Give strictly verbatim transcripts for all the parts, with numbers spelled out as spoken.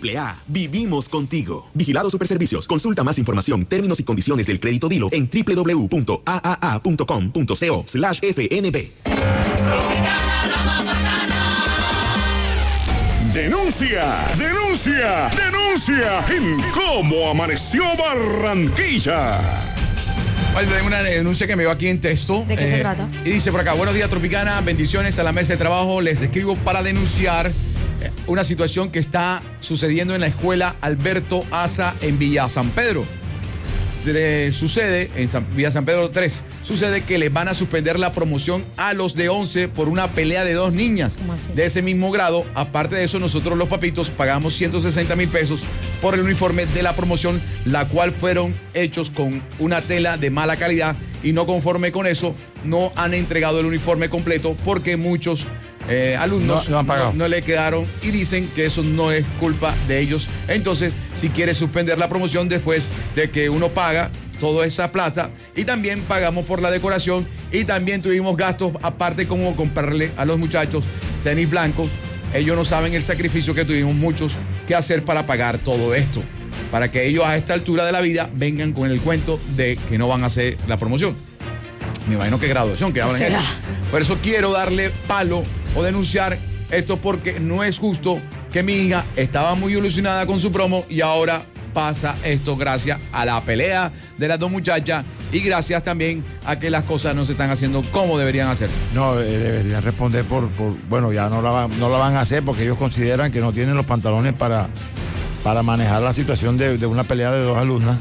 triple A, vivimos contigo. Vigilado Superservicios. Consulta más información, términos y condiciones del crédito Dilo en doble u doble u doble u punto a a a punto com punto co slash f n b. Denuncia, denuncia, denuncia en Cómo Amaneció Barranquilla. Vale, tengo una denuncia que me veo aquí en texto. ¿De qué eh, se trata? Y dice por acá: buenos días, Tropicana, bendiciones a la mesa de trabajo. Les escribo para denunciar eh, una situación que está sucediendo en la escuela Alberto Asa en Villa San Pedro. De, sucede, en San, Villa San Pedro tres, sucede que les van a suspender la promoción a los de once por una pelea de dos niñas de ese mismo grado. Aparte de eso, nosotros los papitos pagamos ciento sesenta mil pesos por el uniforme de la promoción, la cual fueron hechos con una tela de mala calidad, y no conforme con eso, no han entregado el uniforme completo porque muchos Eh, alumnos no, no, no, no le quedaron y dicen que eso no es culpa de ellos. Entonces, si quiere suspender la promoción después de que uno paga toda esa plaza, y también pagamos por la decoración, y también tuvimos gastos aparte como comprarle a los muchachos tenis blancos. Ellos no saben el sacrificio que tuvimos muchos que hacer para pagar todo esto, para que ellos a esta altura de la vida vengan con el cuento de que no van a hacer la promoción. Me imagino que graduación, que hablan eso. Por eso quiero darle palo o denunciar esto, porque no es justo que mi hija estaba muy ilusionada con su promo y ahora pasa esto gracias a la pelea de las dos muchachas y gracias también a que las cosas no se están haciendo como deberían hacerse. No, eh, deberían responder por, por, bueno, ya no la, van, no la van a hacer porque ellos consideran que no tienen los pantalones para, para manejar la situación de, de una pelea de dos alumnas.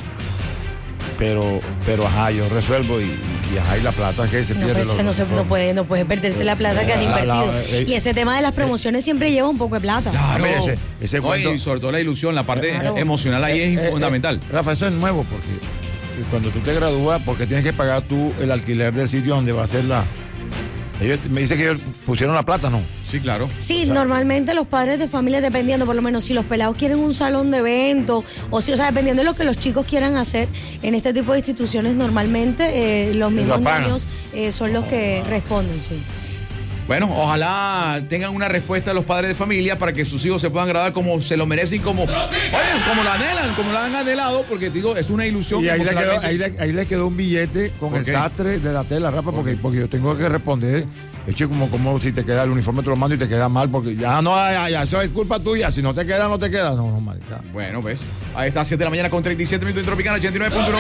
Pero, pero ajá, yo resuelvo y, y ajá, y la plata que se no, pierde. Pues, lo, no, se, no, puede, no puede perderse la plata que han invertido. La, la, eh, y ese tema de las promociones eh, siempre lleva un poco de plata. Claro, ese, ese no, cuento, y sobre todo la ilusión, la parte claro. emocional ahí eh, es eh, fundamental. Eh, Rafa, eso es nuevo porque cuando tú te gradúas, porque tienes que pagar tú el alquiler del sitio donde va a ser la... Ellos me dicen que ellos pusieron la plata, ¿no? Sí, claro. Sí, o sea, normalmente los padres de familia, dependiendo, por lo menos si los pelados quieren un salón de evento, o si, o sea, dependiendo de lo que los chicos quieran hacer en este tipo de instituciones, normalmente eh, los mismos niños eh, son los que responden, sí. Bueno, ojalá tengan una respuesta los padres de familia para que sus hijos se puedan graduar como se lo merecen, como, oye, como lo anhelan, como lo han anhelado, porque digo, es una ilusión. Y ahí le, quedó, realmente... ahí, le, ahí le quedó un billete con el sastre de la tela, Rafa, porque, porque yo tengo que responder. Eche como, como si te queda el uniforme, te lo mando y te queda mal, porque ya no, ya, ya, eso es culpa tuya. Si no te queda, no te queda. No, no, marica. Bueno, ves. Ahí está, siete de la mañana con treinta y siete minutos en Tropicana ochenta y nueve punto uno.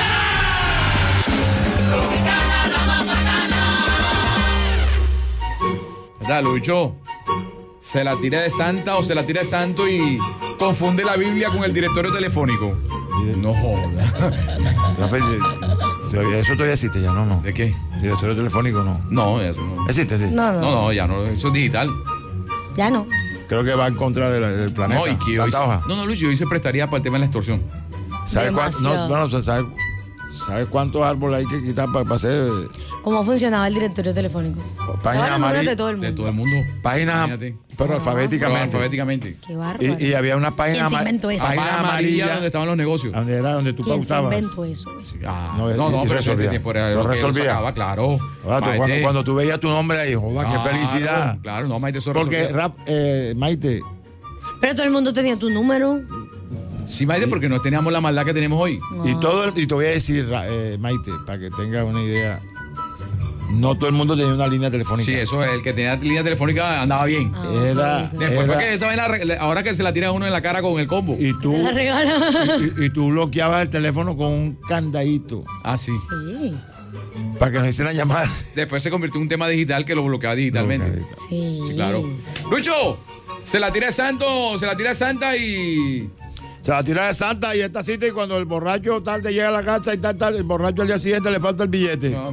¿Verdad, Lucho? ¿Se la tira de santa o se la tira de santo y confunde la Biblia con el directorio telefónico? No joda. Rafael, eso todavía existe ya, no, no. ¿De qué? Directorio telefónico, no. No, eso no. ¿Existe, sí? No, no. No, no, ya no. Eso es digital. Ya no. Creo que va en contra de la, del planeta. No, y que hoy, no, no, Lucho, hoy se prestaría para el tema de la extorsión. ¿Sabes cuánto? No, bueno, ¿sabes sabe cuántos árboles hay que quitar para pa hacer? ¿Cómo funcionaba el directorio telefónico? Páginas amarillas. De todo el mundo. De todo el mundo. Páginas, pero ah, alfabéticamente. Pero alfabéticamente. Qué bárbaro. Y, y había una página amarilla. Página amarilla donde estaban los negocios. Donde era donde tú ¿Quién pautabas. ¿Quién inventó eso? Ah, no, no, no, y, y pero resolvía. ese era lo lo resolvía. Que lo sacaba, claro. Ahora, tú, cuando, cuando tú veías tu nombre ahí, joda, claro, qué felicidad. Claro, no, Maite, eso porque rap, eh, Maite. Pero todo el mundo tenía tu número. Sí, Maite, porque no teníamos la maldad que tenemos hoy. No. Y todo y te voy a decir, eh, Maite, para que tengas una idea. No todo el mundo tenía una línea telefónica. Sí, eso, el que tenía línea telefónica andaba bien. Ah, era, Después era, fue que esa vaina, ahora que se la tira uno en la cara con el combo. Y tú, la regala. y, y tú bloqueabas el teléfono con un candadito. Ah, sí. Sí. Para que no hicieran llamar. Después se convirtió en un tema digital que lo bloqueaba digitalmente. Sí. Sí, claro. Lucho, se la tira de santo, se la tira de santa y... Se la tira de santa y esta cita y cuando el borracho tarde llega a la casa y tal, tal, el borracho al día siguiente le falta el billete. No,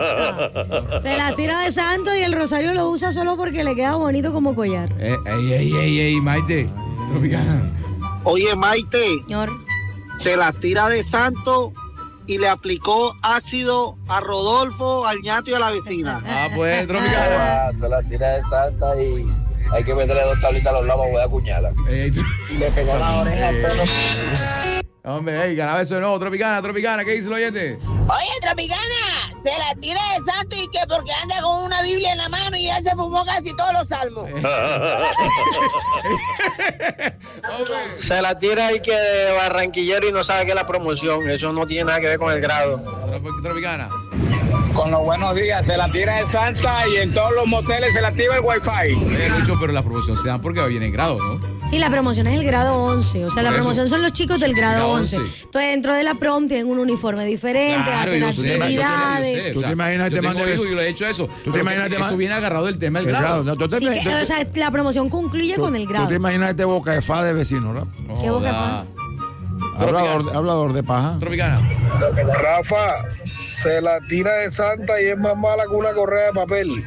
se la tira de santo y el rosario lo usa solo porque le queda bonito como collar. Eh, ey, ey, ey, ey, Maite. Tropicana. Oye, Maite. Señor. Se la tira de santo y le aplicó ácido a Rodolfo, al ñato y a la vecina. Ah, pues, Tropicana. Se la tira de santa y hay que meterle dos tablitas a los lados, voy a acuñarla. Ey, Le pegó la oreja al pelo. Hombre, ey, graba eso de nuevo, Tropicana, Tropicana, ¿qué dice el oyente? Oye, Tropicana, se la tira de santo y que porque anda con una Biblia en la mano y ya se fumó casi todos los salmos. Se la tira ahí que de barranquillero y no sabe qué es la promoción. Eso no tiene nada que ver con el grado. Tropicana. Con los buenos días, se la tira de Santa y en todos los moteles se la activa el wifi. Oye, Lucho, pero la promoción se da porque viene en grado, ¿no? Sí, la promoción es el grado once. O sea, la Por promoción eso. son los chicos del grado Grado once. once. Entonces, dentro de la prom tienen un uniforme diferente, Claro, hacen yo sé, actividades. yo sé, ¿Tú o te sea, imaginas yo este man tengo de- hijos y lo he hecho eso. ¿Tú te Pero imaginas que este eso man? viene agarrado del tema del El grado. grado, no, tú te- Sí, que, tú- o sea, la promoción concluye tú- con el ¿Tú grado. te imaginas este boca de fa de vecino, ¿no? ¿Qué boca Joda. Hablador, hablador de paja. Tropicana. Rafa, se la tira de Santa y es más mala que una correa de papel.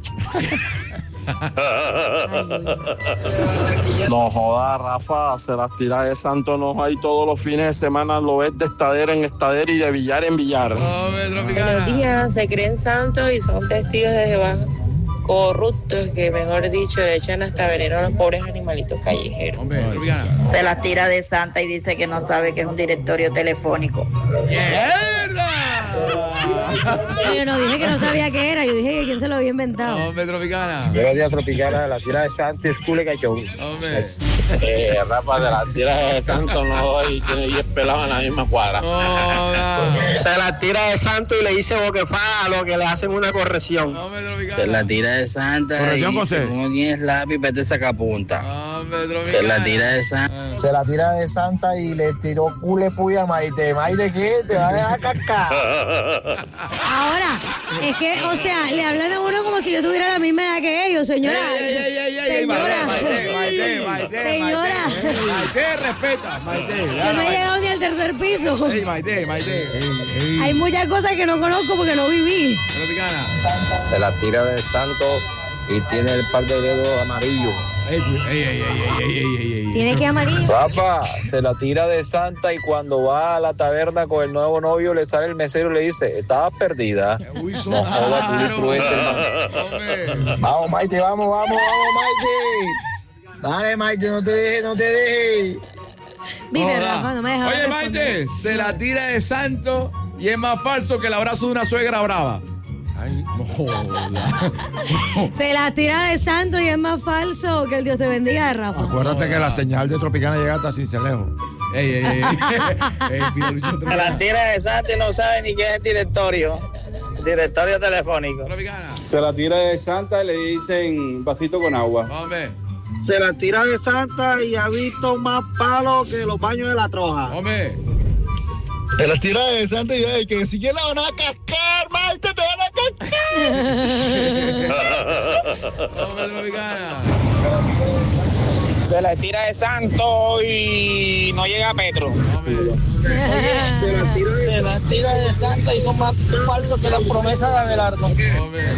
No joda, Rafa, se las tira de Santo, no hay todos los fines de semana, lo ves de estadera en estadera y de billar en billar. Hombre, Buenos Tropicana. días, se creen santos y son testigos de Jehová corruptos que, mejor dicho, le echan hasta veneno a los pobres animalitos callejeros. Hombre, Tropicana. Se la tira de Santa y dice que no sabe que es un directorio telefónico. ¡Mierda! Yo no dije que no sabía qué era, yo dije que quién se lo había inventado. Hombre, Tropicana. Buenos días, Tropicana. La tira de Santa es cool cachón. Hombre. Eh, Rafa, de las tiras de Santo no y tiene diez pelados en la misma cuadra. Joda. Se la tira de Santo y le dice boquefá a lo que le hacen una corrección. Hombre, Se Tropicana. la tira de Santa Corrección, y José. si no tienes lápiz, vete sacapunta. Hombre, Se Tropicana. la tira de Santa. Se la tira de Santa y le tiró cule puya a Maite. ¿Maite qué? Te va a dejar cascar. Ahora, es que, o sea, le hablan a uno como si yo tuviera la misma edad que ellos, señora. Ey, ey, ey, ey, ey, Señora. Maite, Maite, Maite, Señora. Maite, Maite, respeta, Maite. Yo no he llegado ni al tercer piso. Ey, Maite, Maite. Hay muchas cosas que no conozco porque no viví. Tropicana. Se la tira de Santo y tiene el par de dedos amarillos. Ey, ey, ey, ey, ey, ey, ey, ey. Tiene que amarillo. Rafa, se la tira de Santa y cuando va a la taberna con el nuevo novio le sale el mesero y le dice, estabas perdida. Uy, son No joda, tú raros. imprudente, hermano. Hombre. Vamos, Maite, vamos, vamos, vamos, Maite. Dale, Maite, no te dejes, no te dejes. Viste, Joda. Rafa, no me dejaba Oye, responder. Maite, se la tira de santo y es más falso que el abrazo de una suegra brava. Ay, no joda. Se la tira de santo y es más falso que el Dios te bendiga de Rafa. Acuérdate que la señal de Tropicana llega hasta Cincelejo. Ey, ey, ey. Ey, Pide Lucho, Se la Tropicana. tira de Santa y no sabe ni qué es el directorio. Directorio telefónico. Tropicana. Se la tira de Santa y le dicen vasito con agua. Hombre, Se la tira de Santa y ha visto más palos que los baños de la troja. hombre. Se la tira de Santa y ay, que si que la van a cascar, Maite, te van a cascar. Hombre, Tropicana. Se la tira de Santo y no llega a Petro. Hombre. Se la tira de Se la tira de Santa y son más falsos que las promesas de Abelardo. Hombre.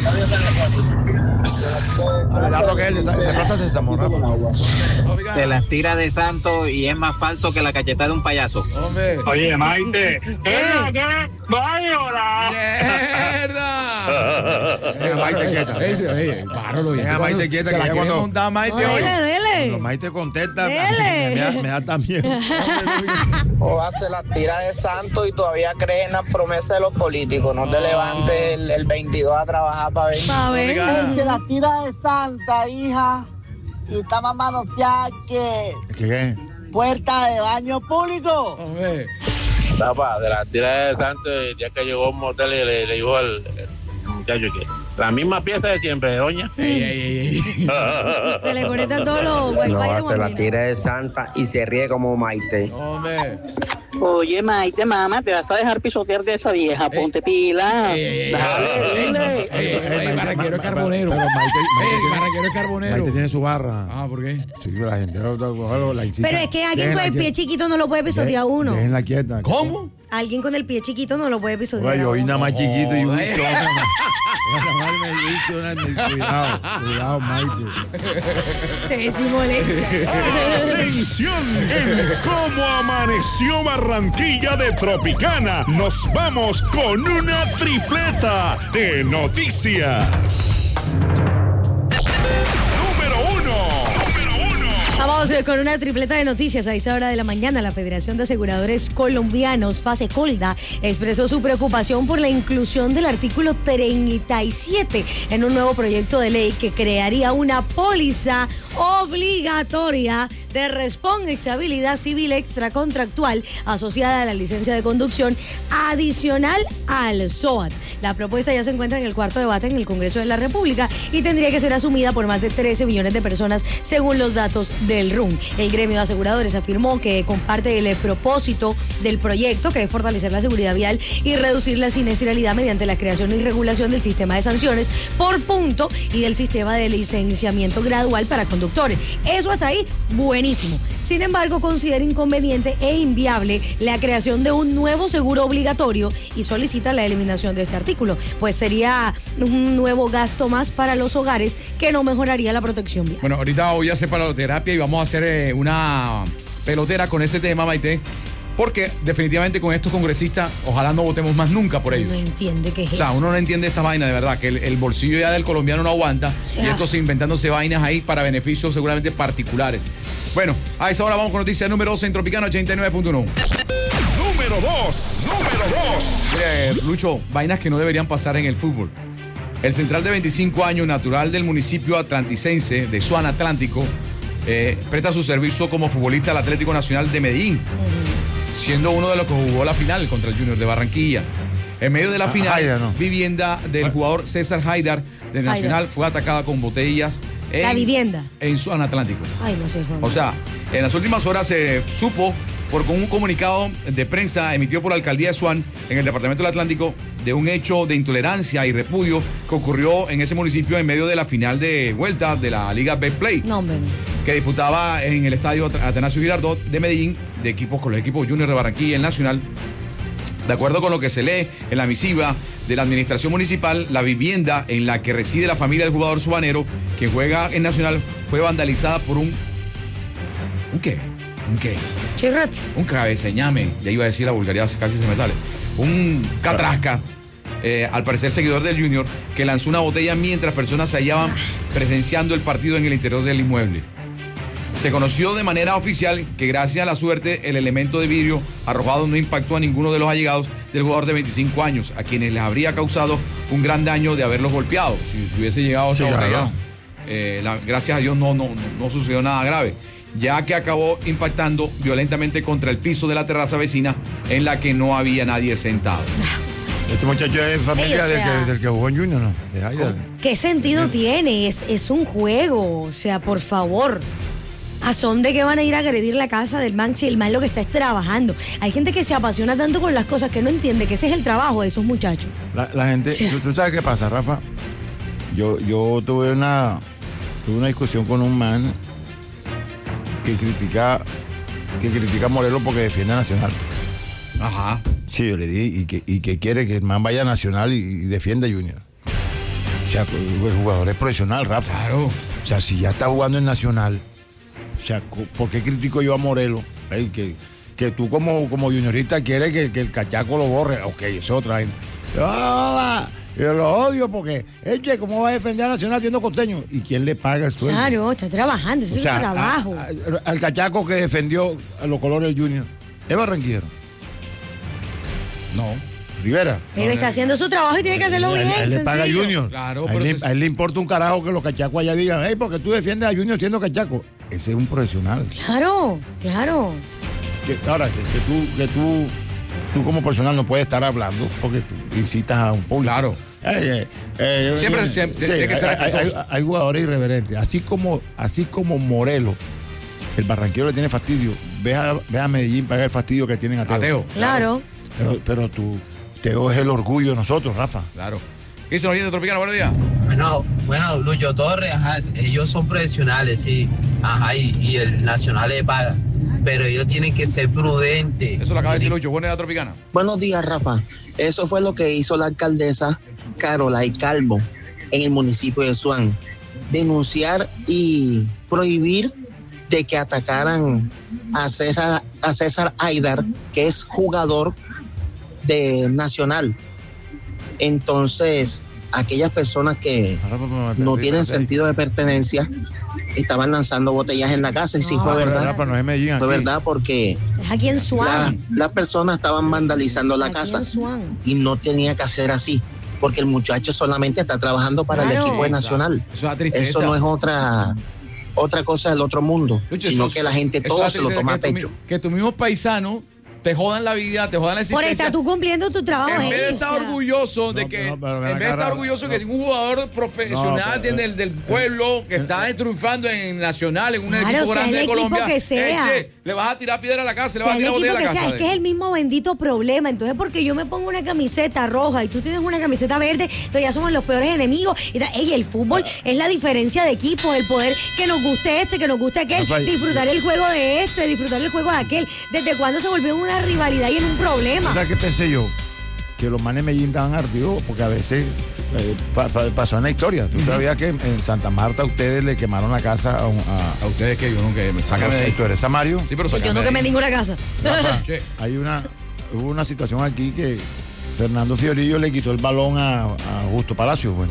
Abelardo que es el de, de Plaza Sésamo, Rafa. Tropicana. Se las tira de santo y es más falso que la cachetada de un payaso. Hombre. Oye, Maite, ¿qué? ¿Qué? ¡Va a llorar! ¡Mierda! Venga, Maite, quieta. Ese, oye, páralo. Venga, Maite, quieta, Se que la ya quiere cuando- montar Maite hoy. Dele, dele. Cuando Maite contesta, me, Dele. me da, me da también. O hace la tira de Santo y todavía crees en la promesa de los políticos. No te levantes el, el veintidós a trabajar para ver. Pa' ver. Se la tira de Santa, hija. Y está más manoseada que ¿Qué qué? puerta de baño público. Hombre. Rafa, de la tira de Santo, el día que llegó a un motel y le, le dijo al, al muchacho que la misma pieza de siempre, doña. Ey, ey, ey, ey. Se le conectan todos los wifi No de hace la Molina. tira de Santa y se ríe como Maite. Hombre. Oye, Maite, mamá, te vas a dejar pisotear de esa vieja. Ponte pila. Ey, ey, ey. Dale, Ey, dile. ey, ey, ey, Barranquero es carbonero. Pero Maite, Maite Ey, tiene- Barranquero es carbonero. Maite tiene su barra. Ah, ¿por qué? Sí, la gente lo, lo- lo- la incita. Pero es que alguien con Déjenla el pie quieta. chiquito no lo puede pisotear Dejen- uno. Déjenla quieta. ¿Cómo? Alguien con el pie chiquito no lo puede pisotear. Oye, yo a oí uno. nada más chiquito y un Joder. bicho. Cuidado, cuidado, Maite. Te molesta. Atención, en Cómo Amaneció Barranquilla de Tropicana, nos vamos con una tripleta de noticias. Número uno. Vamos eh, con una tripleta de noticias. A esa hora de la mañana, la Federación de Aseguradores Colombianos, FASECOLDA, expresó su preocupación por la inclusión del artículo treinta y siete en un nuevo proyecto de ley que crearía una póliza obligatoria de de Respondex, habilidad civil extracontractual asociada a la licencia de conducción adicional al S O A T. La propuesta ya se encuentra en el cuarto debate en el Congreso de la República y tendría que ser asumida por más de trece millones de personas según los datos del R U N. El gremio de aseguradores afirmó que comparte el propósito del proyecto, que es fortalecer la seguridad vial y reducir la siniestralidad mediante la creación y regulación del sistema de sanciones por punto y del sistema de licenciamiento gradual para conductores. Eso hasta ahí, buenísimo. Sin embargo, considera inconveniente e inviable la creación de un nuevo seguro obligatorio y solicita la eliminación de este artículo, pues sería un nuevo gasto más para los hogares que no mejoraría la protección vial. Bueno, ahorita voy a hacer paloterapia y vamos a hacer eh, una pelotera con ese tema, Maite. Porque definitivamente con estos congresistas, ojalá no votemos más nunca por ellos. No entiende qué es eso. O sea, uno no entiende esta vaina, de verdad, que el, el bolsillo ya del colombiano no aguanta. O sea, y estos inventándose vainas ahí para beneficios seguramente particulares. Bueno, a esa hora vamos con noticias número dos en Tropicana ochenta y nueve punto uno. Número dos, número dos. Eh, Lucho, vainas que no deberían pasar en el fútbol. El central de veinticinco años, natural del municipio atlanticense de Suan Atlántico, eh, presta su servicio como futbolista al Atlético Nacional de Medellín. Uh-huh. Siendo uno de los que jugó la final contra el Junior de Barranquilla. En medio de la final, Haidar, no. vivienda del jugador César Haidar de Nacional Haidar. fue atacada con botellas. En, la vivienda. En Suan Atlántico. Ay, no sé, Juan. O sea, en las últimas horas se supo por con un comunicado de prensa emitido por la alcaldía de Suan en el departamento del Atlántico de un hecho de intolerancia y repudio que ocurrió en ese municipio en medio de la final de vuelta de la Liga Betplay. No, hombre. Que disputaba en el estadio Atanasio Girardot de Medellín, de equipos con los equipos Junior de Barranquilla y el Nacional. De acuerdo con lo que se lee en la misiva de la administración municipal, la vivienda en la que reside la familia del jugador subanero, quien juega en Nacional, fue vandalizada por un... ¿Un qué? ¿Un qué? Chirrate. Un cabeceñame, ya iba a decir la vulgaridad, casi se me sale. Un catrasca, eh, al parecer seguidor del Junior, que lanzó una botella mientras personas se hallaban presenciando el partido en el interior del inmueble. Se conoció de manera oficial que gracias a la suerte el elemento de vidrio arrojado no impactó a ninguno de los allegados del jugador de veinticinco años, a quienes les habría causado un gran daño de haberlos golpeado. Si hubiese llegado a esa sí, botella, eh, la, gracias a Dios no, no, no sucedió nada grave, ya que acabó impactando violentamente contra el piso de la terraza vecina en la que no había nadie sentado. Este muchacho es familia Ey, o sea, del, que, del que jugó en Junior, ¿no? De ¿Qué sentido ¿Sí? tiene? Es, es un juego, o sea, por favor. ¿A son de que van a ir a agredir la casa del man si el man lo que está es trabajando? Hay gente que se apasiona tanto con las cosas que no entiende que ese es el trabajo de esos muchachos. La, la gente, sí. ¿tú, ¿tú sabes qué pasa, Rafa? Yo, yo tuve una tuve una discusión con un man que critica que critica a Morelos porque defiende a Nacional. Ajá. Sí, yo le dije y que, y que quiere que el man vaya a Nacional y, y defienda a Junior. O sea, el jugador es profesional, Rafa. Claro. O sea, si ya está jugando en Nacional, o sea, ¿por qué critico yo a Morelos? Hey, que, que tú como, como juniorista quieres que, que el cachaco lo borre. Ok, eso es otra vaina. Ah, yo lo odio porque, eche, ¿cómo va a defender a Nacional siendo costeño? ¿Y quién le paga el sueldo? Claro, está trabajando, ese o sea, es su trabajo. A, a, al cachaco que defendió a los colores del Junior, ¿es barranquillero? No. Rivera. Pero no, está no, haciendo su trabajo y tiene que hacerlo bien. A él le paga a Junior. Claro, a, él le, a él le importa un carajo que los cachacos allá digan, hey, porque tú defiendes a Junior siendo cachaco. Ese es un profesional. Claro, claro. Que, ahora, que, que, tú, que tú, tú como profesional no puedes estar hablando porque tú incitas a un público. Claro. Eh, eh, eh, siempre, eh, siempre sí, tiene que ser hay, hay, hay jugadores irreverentes. Así como, así como Morelos, el barranquero le tiene fastidio. Ve a, ve a Medellín para el fastidio que tienen a Teo. Ateo. Claro. Pero, pero tú, Teo es el orgullo de nosotros, Rafa. Claro. ¿Qué dice el oyente Tropicana? Buenos días. Bueno, bueno, Lucho Torres, ajá, ellos son profesionales, sí. Ajá, y, y el Nacional le paga. Pero ellos tienen que ser prudentes. Eso lo acaba de decir Lucho. Buenos días, Tropicana. Buenos días, Rafa. Eso fue lo que hizo la alcaldesa Carolay Calvo en el municipio de Suan. Denunciar y prohibir de que atacaran a César, a César Haidar, que es jugador de Nacional. Entonces, aquellas personas que no tienen sentido de pertenencia estaban lanzando botellas en la casa y no, sí fue verdad. Rafa, no es Medellín, fue verdad porque es aquí en Suan. La, las personas estaban vandalizando la aquí casa y no tenía que hacer así porque el muchacho solamente está trabajando para claro. el equipo de Nacional. Eso, es tristeza. Eso no es otra otra cosa del otro mundo, Lucho, sino eso- que la gente eso todo hace se lo que- toma a que tu pecho. mi- Que tus mismos paisanos te jodan la vida, te jodan la Por existencia. estar tú cumpliendo tu trabajo. En vez de eh, estar o sea. orgulloso de No, que, no, pero ven en vez acá, de estar Rafa, orgulloso no. que ningún jugador profesional No, pero, tiene eh, del, del pueblo que está triunfando en Nacional, en un Claro, equipo sea grande el de equipo Colombia. que sea. Eh, che, le vas a tirar piedra a la casa, le Sea vas a el tirar equipo botella a que la sea, casa. es que es el mismo bendito problema. Entonces, porque yo me pongo una camiseta roja y tú tienes una camiseta verde, entonces ya somos los peores enemigos. Y, da- ey, el fútbol es la diferencia de equipos, el poder que nos guste este, que nos guste aquel, Rafael, disfrutar el juego de este, disfrutar el juego de aquel. ¿Desde cuándo se volvió una rivalidad y en un problema? ¿Sabes qué pensé yo? Que los manes de Medellín estaban ardidos porque a veces eh, pa- pa- pasó en la historia. Tú sabías que en Santa Marta a ustedes le quemaron la casa a, un- a, A ustedes que yo nunca me sácame de ahí. ¿Tú eres Samario? Sí, pero Yo sácame no de que ahí. me ninguna casa. Rafa, Che. hay una, hubo una situación aquí que Fernando Fiorillo le quitó el balón a, a Justo Palacio, pues,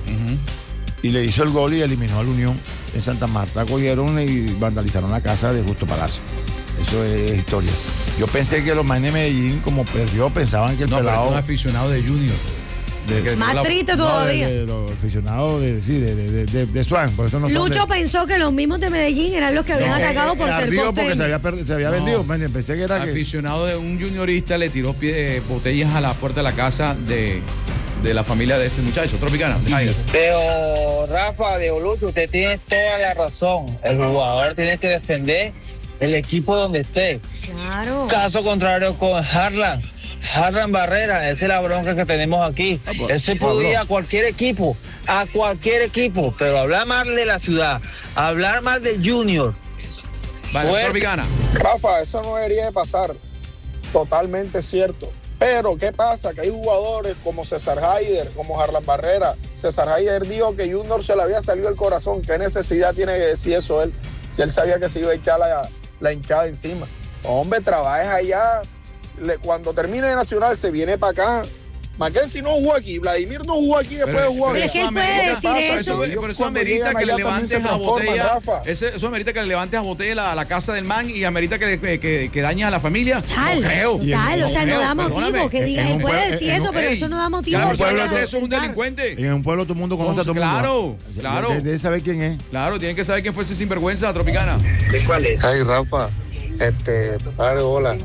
y le hizo el gol y eliminó al Unión. En Santa Marta cogieron y vandalizaron la casa de Justo Palacio. Eso es historia. Yo pensé que los manes de Medellín, como perdió, pensaban que el No, pero pelado... es un aficionado de Junior. de- que- Más la- triste no, todavía. de, de los aficionados de, sí, de, de, de, de, de Swan, por eso no son Lucho de- pensó que los mismos de Medellín eran los que habían No, atacado eh, por eh, ser ardido porque se costeños. había, per- se había No. vendido. men, Pensé que era que... Aficionado de un juniorista le tiró pie- botellas a la puerta de la casa de, de la familia de este muchacho, Tropicana. de Jairo. Pero Rafa, Diego Lucho, usted tiene toda la razón. El jugador tiene que defender el equipo donde esté. Claro. Caso contrario con Harlan. Harlan Barrera, esa es la bronca que tenemos aquí. pues, Él se puede ir a cualquier equipo, a cualquier equipo, pero hablar mal de la ciudad, hablar mal del Junior. Vale, Fuerte. Tropicana. Rafa, eso no debería de pasar. Totalmente cierto. Pero, ¿qué pasa? Que hay jugadores como César Haider, como Harlan Barrera. César Haider dijo que Junior se le había salido el corazón. ¿Qué necesidad tiene de decir eso él? Si él sabía que se iba a echar la, la hinchada encima. Hombre, trabajes allá. Le- cuando termine de Nacional se viene para acá. Mackenzie no jugó aquí, Vladimir no jugó aquí, después Pero- jugó pero aquí. es que él puede ¿Qué decir pasa? eso. Pero eso Cuando amerita llegan que le allá también se levantes a transforman, botella. Rafa. Ese- eso amerita que le levantes a botella a la casa del man y amerita que, le- que, que, que dañes a la familia. Total, no creo. total, o sea, no creo, da perdóname. motivo que diga, en él un puede pueblo- decir en un- eso, pero Ey, eso no da motivo. Ya la un persona pueblo que hace de- eso es un delincuente. En un pueblo todo el mundo conoce a todo el mundo. Claro, claro. De, de saber quién es. Claro, tienen que saber quién fue ese sinvergüenza, Tropicana. ¿Cuál es? Ay, Rafa, este, padre, hola.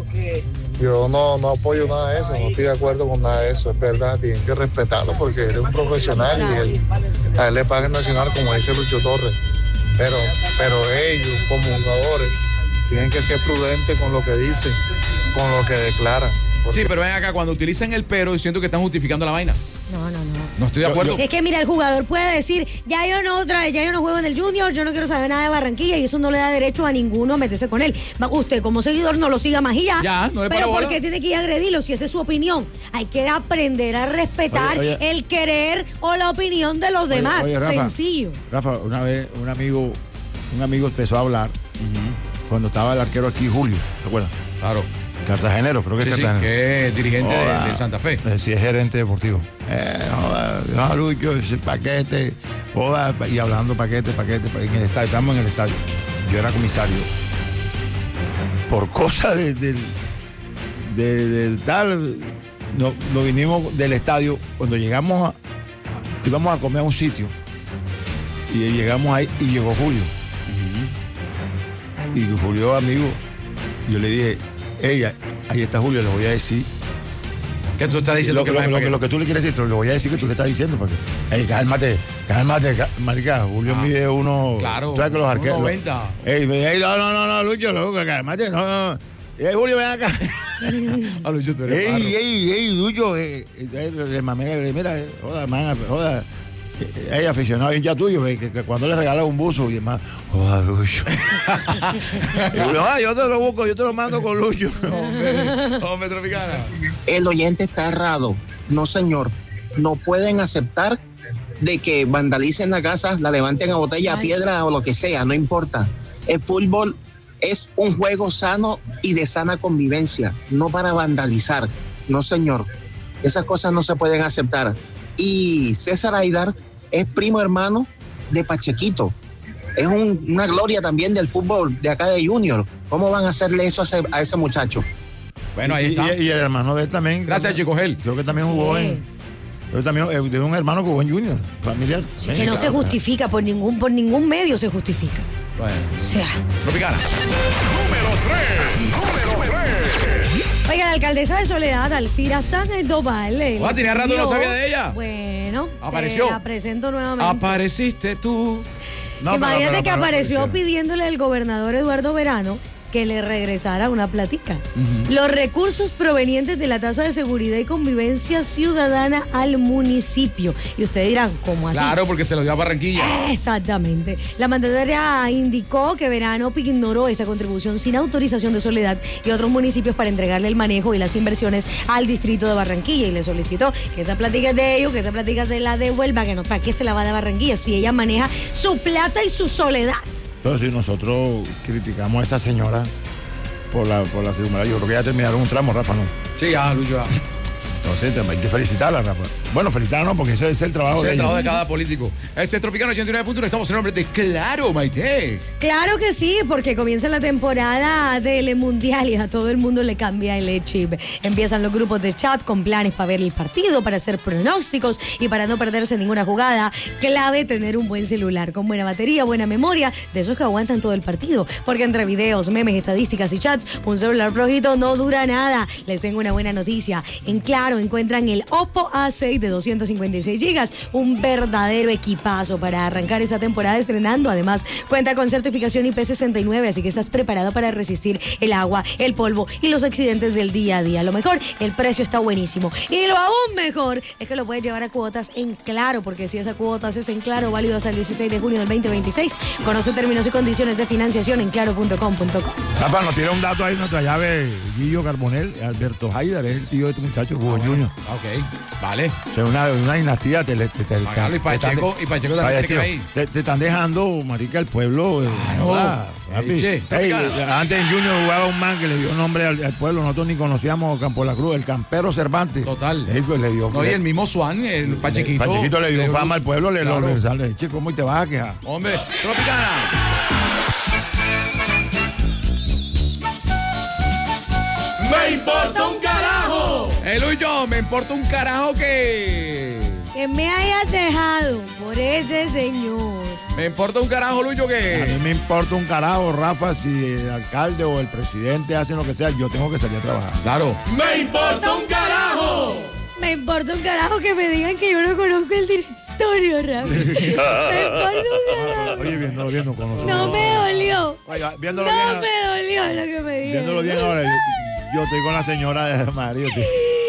Yo no, no apoyo nada de eso, no estoy de acuerdo con nada de eso, es verdad, tienen que respetarlo porque él es un profesional y él, a él le paga el nacional como dice Lucho Torres, pero, pero ellos como jugadores tienen que ser prudentes con lo que dicen, con lo que declaran. Sí, pero ven acá, cuando utilizan el pero, siento que están justificando la vaina. No, no, no. No estoy de acuerdo. Es que mira, el jugador puede decir, ya yo no otra, ya yo no juego en el Junior, yo no quiero saber nada de Barranquilla y eso no le da derecho a ninguno a meterse con él. Va, usted como seguidor no lo siga más y ya. Ya, no le pare pero ¿por bola. qué tiene que ir a agredirlo si esa es su opinión? Hay que aprender a respetar Oye, oye. el querer o la opinión de los Oye, demás. oye, Rafa, Sencillo. Rafa, una vez un amigo, un amigo empezó a hablar cuando estaba el arquero aquí, Julio, ¿te acuerdas? Claro. Cartagenero, creo que Sí, es sí, cartagenero. que es dirigente de- Joda. del Santa Fe. Eh, Sí, es gerente deportivo. Eh, joda, no, Lucho, ese paquete, joda, y hablando paquete, paquete, pa- en el estadio, estamos en el estadio. Yo era comisario. Por cosa de, del de, del tal, no, nos vinimos del estadio, cuando llegamos a, íbamos a comer a un sitio, y llegamos ahí, y llegó Julio. Y Julio, amigo, yo le dije, ella, ahí está Julio, le voy a decir. ¿Qué tú estás diciendo? Lo, que lo, más es lo, paquete? lo que tú le quieres decir, te lo voy a decir que tú le estás diciendo. Porque, ey, cálmate, cálmate, cá- marica. Julio Ah, mide uno. claro, ¿sabes que los arqueros? uno noventa. Ey, ey, no, no, no, no, Lucho, loco, cálmate, no, no. Ey, Julio, ven acá. Ah, Lucho, tú eres Ey, barro. ey, ey, Lucho, eh, eh, le mamé, le- mira, eh, joda, man, joda. Eh, Ey, aficionado hincha tuyo, eh, que, que cuando le regalas un buzo y demás, joda, Lucho. Y Julio, ah, yo te lo busco, yo te lo mando con Lucho. Hombre, hombre, Tropicana. El oyente está errado. No, señor. No pueden aceptar de que vandalicen la casa, la levanten a botella, a piedra o lo que sea, no importa. El fútbol es un juego sano y de sana convivencia, no para vandalizar. No, señor. Esas cosas no se pueden aceptar. Y César Aidar es primo hermano de Pachequito. Es un- una gloria también del fútbol de acá de Junior. ¿Cómo van a hacerle eso a ese, a ese muchacho? Bueno, ahí Y- está. Y, y el hermano de él también. Gracias, creo, Chico Gel. Creo que también jugó en. Creo que también eh, de un hermano que jugó en Junior, familiar. Que no se justifica por ningún, por ningún medio se justifica. Bueno. O sea. Tropicana. Número tres. Número tres. Oiga, la alcaldesa de Soledad, Alcira Sandoval. Ah, tenía rato no sabía de ella. Bueno, apareció. Te la presento nuevamente. Apareciste tú. No, Imagínate pero, pero, que pero, apareció pero, pidiéndole al gobernador Eduardo Verano que le regresara una platica. Uh-huh. Los recursos provenientes de la tasa de seguridad y convivencia ciudadana al municipio. Y ustedes dirán, ¿cómo así? Claro, porque se lo dio a Barranquilla. Exactamente. La mandataria indicó que Verano ignoró esta contribución sin autorización de Soledad y otros municipios para entregarle el manejo y las inversiones al distrito de Barranquilla, y le solicitó que esa platica es de ellos, que esa platica se la devuelva, que no, ¿para qué se la va de Barranquilla si ella maneja su plata y su soledad? Entonces, si nosotros criticamos a esa señora por la, por la figura, yo creo que ya terminaron un tramo, Rafa, ¿no? Sí, ya, Lucho, ya. Entonces, hay que felicitarla, Rafa. Bueno, felicitarla no, porque eso es el trabajo es de el ella. trabajo de cada político. Este es Tropicano ochenta y nueve punto uno, estamos en nombre de Claro, Maite. Claro que sí, porque comienza la temporada del Mundial y a todo el mundo le cambia el chip. Empiezan los grupos de chat con planes para ver el partido, para hacer pronósticos y para no perderse ninguna jugada. Clave tener un buen celular con buena batería, buena memoria, de esos que aguantan todo el partido. Porque entre videos, memes, estadísticas y chats, un celular rojito no dura nada. Les tengo una buena noticia. En Claro encuentran el Oppo A seis de doscientos cincuenta y seis gigas, un verdadero equipazo para arrancar esta temporada estrenando. Además, cuenta con certificación I P sesenta y nueve, así que estás preparado para resistir el agua, el polvo y los accidentes del día a día. Lo mejor, el precio está buenísimo. Y lo aún mejor es que lo puedes llevar a cuotas en Claro, porque si esa cuotas es en Claro, válido hasta el dieciséis de junio del veinte veintiséis. Conoce términos y condiciones de financiación en claro punto com punto com. Rafa, nos tiene un dato ahí, nuestra llave, Guillo Carbonell, Alberto Haider, es el tío de este muchacho, Hugo Junior. Ok, vale. O sea, una, una dinastía te, te, te, te, y Pacheco, te, y Pacheco también tiene que ir ahí. Te, te están dejando, marica, el pueblo. Claro. Hey, hey, antes en Junior jugaba un man que le dio nombre al, al pueblo, nosotros ni conocíamos Campo la Cruz, el Campero Cervantes. Total. Hey, pues, le dio, no, y el mismo Swan, el Pachequito. El Pachequito le dio le fama al pueblo, le claro. lo le che, ¿cómo y te vas a quejar? Hombre, Tropicana. Me importa un carajo. El Lucho, me importa un carajo que... Que me hayas dejado por ese señor. Me importa un carajo, Lucho, que... A mí me importa un carajo, Rafa, si el alcalde o el presidente hacen lo que sea, yo tengo que salir a trabajar. Claro. Me importa un carajo. Me importa un carajo que me digan que yo no conozco el directorio, Rafa. Me importa un carajo. Oye, viéndolo bien, no conozco. No me dolió. Oiga, viéndolo no bien. No me dolió lo que me dijeron. Viéndolo bien ahora, yo, yo estoy con la señora de Mario. Tío.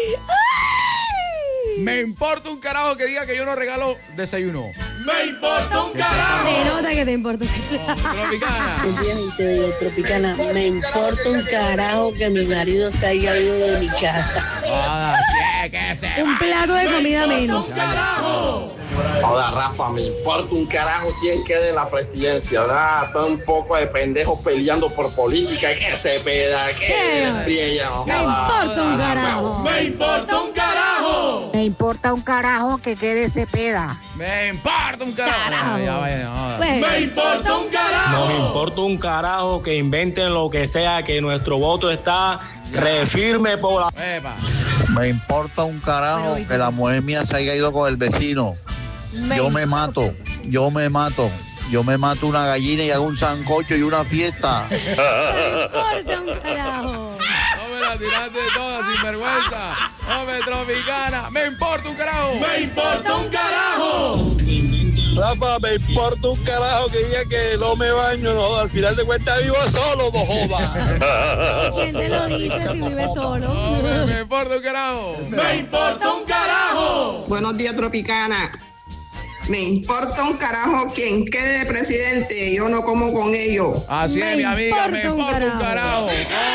Me importa un carajo que diga que yo no regalo desayuno. Me importa un carajo. Se nota que te importa un carajo. Tropicana. Tropicana. Me importa un carajo que mi marido se haya ido de mi casa. Ah, ¿qué, qué se un plato de comida menos. Un carajo. Hola, Rafa, me importa un carajo quién quede en la presidencia, ¿verdad? Todo un poco de pendejos peleando por política. ¿Qué se peda? ¿Qué se friega? Me importa un carajo. Me importa un carajo. Me importa un carajo que quede Cepeda. Me importa un carajo. Carajo. Ya, vaya, no. Pues. Me importa un carajo. Nos importa un carajo que inventen lo que sea, que nuestro voto está refirme por la... Epa. Me importa un carajo que la mujer mía se haya ido con el vecino. Me yo me mato, yo me mato. Yo me mato una gallina y hago un sancocho y una fiesta. Me importa un carajo. No me la tiraste toda, sinvergüenza. No me Tropicana. Me importa un carajo. Me importa un carajo. Rafa, me importa un carajo que diga que no me baño, no, al final de cuentas vivo solo, no joda. ¿Quién te lo dice si vive solo? No, me, me importa un carajo. Me importa un carajo. Buenos días, Tropicana. Me importa un carajo quien quede de presidente, yo no como con ellos. Así es, mi amiga, me importa un carajo.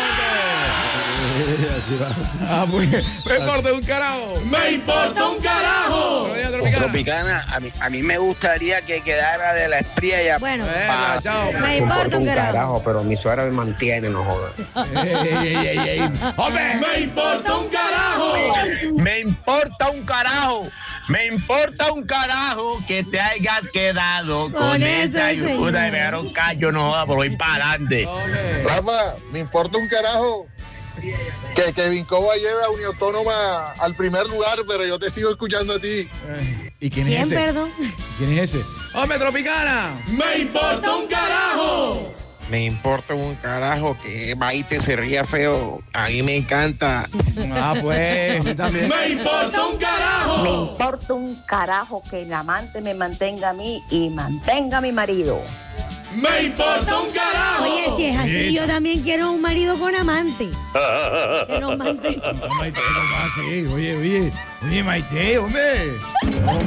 Ah, muy bien. Me importa un carajo. Me importa un carajo. Tropicana, Tropicana a, mí, a mí me gustaría que quedara de la espriella. Bueno, Venga, chao. Me importa un carajo. carajo, pero mi suegra me mantiene, no joda. Ey, ey, ey, ey, ey. ¡Hombre! Me importa un carajo. Me importa un carajo. Me importa un carajo que te hayas quedado con, con esa ayuda de pegar un callo, no joda, por voy para adelante. Rafa, me importa un carajo que Kevin Coba lleve a Unión Autónoma al primer lugar, pero yo te sigo escuchando a ti. Eh, ¿Y quién, ¿Quién, es ese? perdón? ¿Quién es ese? ¡Hombre, Tropicana! ¡Me importa un carajo! Me importa un carajo que Maite se ría feo. A mí me encanta. Ah, pues. También. ¡Me importa un carajo! Me importa un carajo que el amante me mantenga a mí y mantenga a mi marido. ¡Me importa un carajo! Oye, si es así, sí. Yo también quiero un marido con amante. Que nos mantenga. Maite, ¿cómo así? Oye, oye, oye, Maite, hombre.